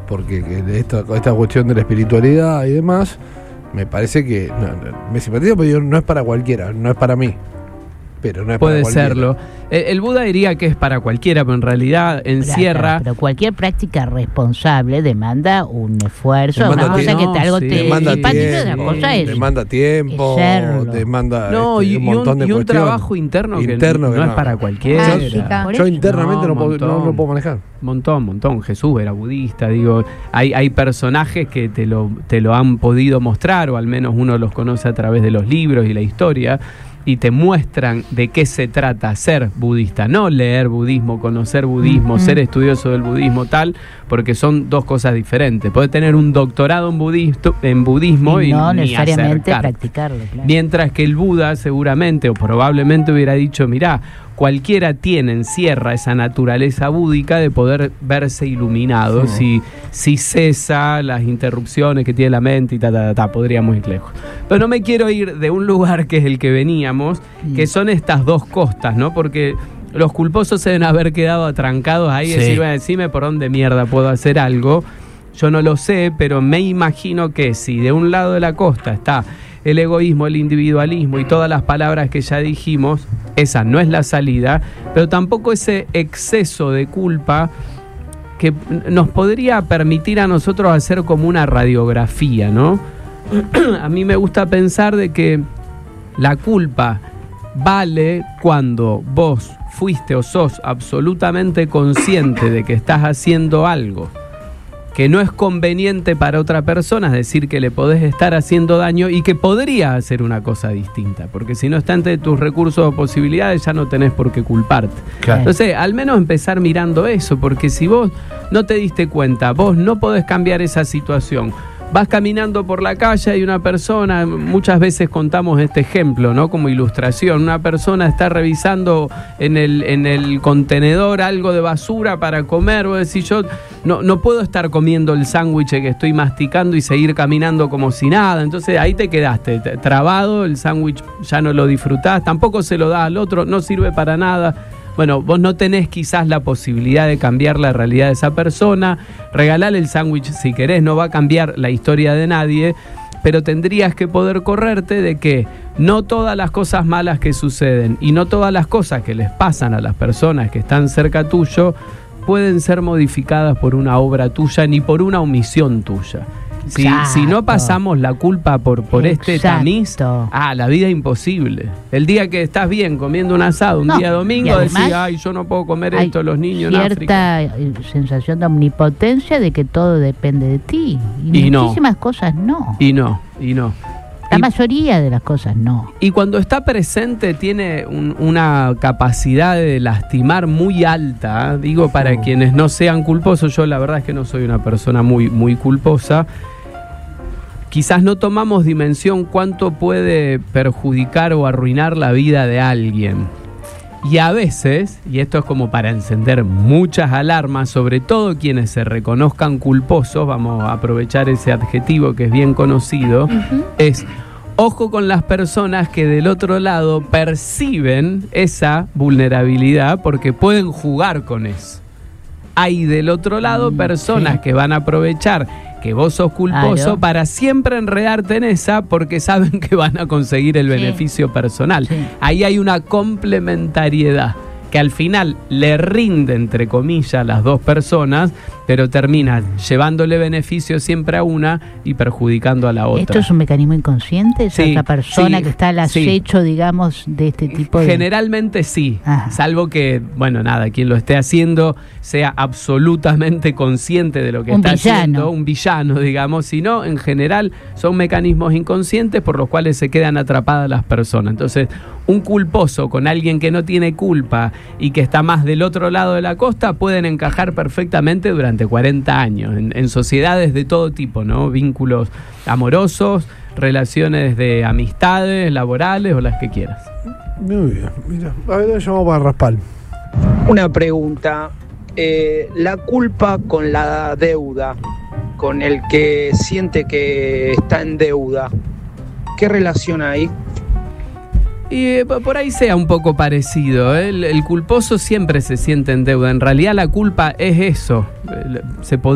porque esta cuestión de la espiritualidad y demás, me parece que me simpatiza, pero no es para cualquiera, no es para mí. Pero no es puede para serlo. El Buda diría que es para cualquiera, pero en realidad encierra... Pero cualquier práctica responsable demanda un esfuerzo, demanda una cosa tiempo, que algo te demanda demanda tiempo, demanda y un montón de un cuestiones. trabajo interno que no es para cualquiera. Yo internamente no lo puedo manejar. Montón. Jesús era budista, digo, hay personajes que te lo han podido mostrar, o al menos uno los conoce a través de los libros y la historia, y te muestran de qué se trata ser budista, no leer budismo, conocer budismo, ser estudioso del budismo, tal, porque son dos cosas diferentes. Podés tener un doctorado en budismo y no ni necesariamente acercar. Practicarlo, claro. Mientras que el Buda seguramente o probablemente hubiera dicho, mirá, cualquiera encierra esa naturaleza búdica de poder verse iluminado si cesa las interrupciones que tiene la mente y podríamos ir lejos. Pero no me quiero ir de un lugar que es el que veníamos, que son estas dos costas, ¿no? Porque los culposos se deben haber quedado atrancados ahí y decir, bueno, decime por dónde mierda puedo hacer algo. Yo no lo sé, pero me imagino que si de un lado de la costa está el egoísmo, el individualismo y todas las palabras que ya dijimos, esa no es la salida, pero tampoco ese exceso de culpa que nos podría permitir a nosotros hacer como una radiografía, ¿no? A mí me gusta pensar de que la culpa vale cuando vos fuiste o sos absolutamente consciente de que estás haciendo algo que no es conveniente para otra persona, es decir, que le podés estar haciendo daño y que podría hacer una cosa distinta, porque si no está entre tus recursos o posibilidades ya no tenés por qué culparte. Claro. Entonces, al menos empezar mirando eso, porque si vos no te diste cuenta, vos no podés cambiar esa situación. Vas caminando por la calle y una persona, muchas veces contamos este ejemplo, ¿no? Como ilustración, una persona está revisando en el contenedor algo de basura para comer, vos decís, yo no puedo estar comiendo el sándwich que estoy masticando y seguir caminando como si nada, entonces ahí te quedaste trabado, el sándwich ya no lo disfrutás, tampoco se lo das al otro, no sirve para nada. Bueno, vos no tenés quizás la posibilidad de cambiar la realidad de esa persona, regalarle el sándwich si querés, no va a cambiar la historia de nadie, pero tendrías que poder correrte de que no todas las cosas malas que suceden y no todas las cosas que les pasan a las personas que están cerca tuyo pueden ser modificadas por una obra tuya ni por una omisión tuya. Si no pasamos la culpa por este tamiz, la vida es imposible. El día que estás bien comiendo un asado, un día domingo, decís, ay, yo no puedo comer esto, los niños en África. Cierta sensación de omnipotencia de que todo depende de ti. Y muchísimas cosas no. Y no. La mayoría de las cosas no. Y cuando está presente tiene una capacidad de lastimar muy alta, digo, para quienes no sean culposos. Yo la verdad es que no soy una persona muy, muy culposa. Quizás no tomamos dimensión cuánto puede perjudicar o arruinar la vida de alguien. Y a veces, y esto es como para encender muchas alarmas, sobre todo quienes se reconozcan culposos, vamos a aprovechar ese adjetivo que es bien conocido, es ojo con las personas que del otro lado perciben esa vulnerabilidad porque pueden jugar con eso. Hay del otro lado personas que van a aprovechar que vos sos culposo para siempre enredarte en esa porque saben que van a conseguir el beneficio personal. Ahí hay una complementariedad que al final le rinde, entre comillas, las dos personas, pero termina llevándole beneficio siempre a una y perjudicando a la otra. ¿Esto es un mecanismo inconsciente? ¿Es otra persona que está al acecho, digamos, de este tipo de...? Generalmente sí, salvo que, quien lo esté haciendo sea absolutamente consciente de lo que está haciendo, un villano, digamos, sino en general son mecanismos inconscientes por los cuales se quedan atrapadas las personas. Entonces, un culposo con alguien que no tiene culpa y que está más del otro lado de la costa pueden encajar perfectamente durante 40 años en sociedades de todo tipo, ¿no? Vínculos amorosos, relaciones de amistades, laborales o las que quieras. Muy bien, mira, a ver, llamamos para raspar. Una pregunta, la culpa con la deuda, con el que siente que está en deuda, ¿qué relación hay? Y por ahí sea un poco parecido, ¿eh? El culposo siempre se siente en deuda. En realidad la culpa es eso.